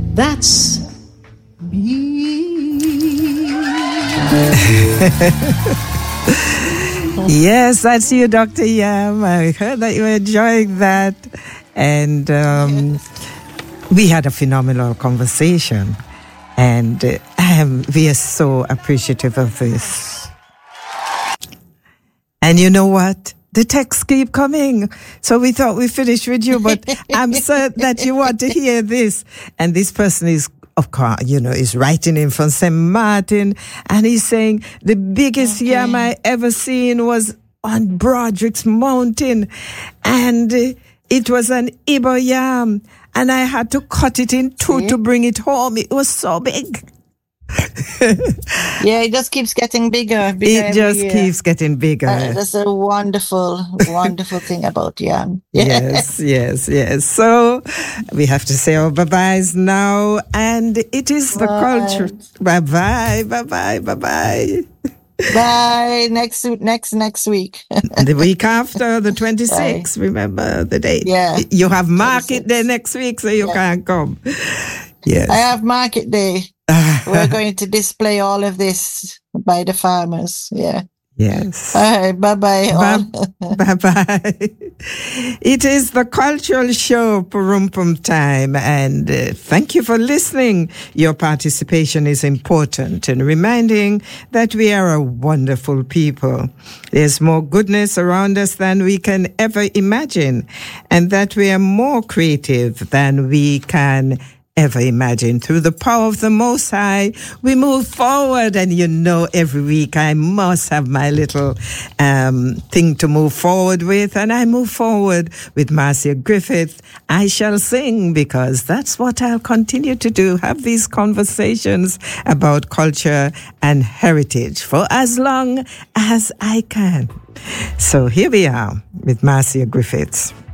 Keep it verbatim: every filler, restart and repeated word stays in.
That's me. Yes, that's you, Doctor Yam. I heard that you were enjoying that. And um, we had a phenomenal conversation. And uh, um, we are so appreciative of this. And you know what? The texts keep coming. So we thought we finished with you, but I'm certain that you want to hear this. And this person is, of course, you know, is writing in from Saint Martin. And he's saying, the biggest okay. yam I ever seen was on Broderick's Mountain. And uh, it was an Igbo yam. And I had to cut it in two See? to bring it home. It was so big. Yeah, it just keeps getting bigger. bigger it just keeps getting bigger. Uh, that's a wonderful, wonderful thing about yam. Yes, yes, yes. So we have to say our bye-byes now. And it is the Bye. culture. Bye-bye, bye-bye, bye-bye. Bye. Next, next, next week. The week after, the twenty-sixth. Bye. Remember the date. Yeah. You have market day next week, so you yeah. can't come. Yes. I have market day. We're going to display all of this by the farmers. Yeah. Yes. All right. Bye-bye. Bye- Bye-bye. It is the cultural show, Purumpum Time, and uh, thank you for listening. Your participation is important in reminding that we are a wonderful people. There's more goodness around us than we can ever imagine, and that we are more creative than we can ever imagine. Through the power of the Most High, we move forward. And you know, every week I must have my little um, thing to move forward with. And I move forward with Marcia Griffith. I shall sing, because that's what I'll continue to do. Have these conversations about culture and heritage for as long as I can. So here we are with Marcia Griffiths.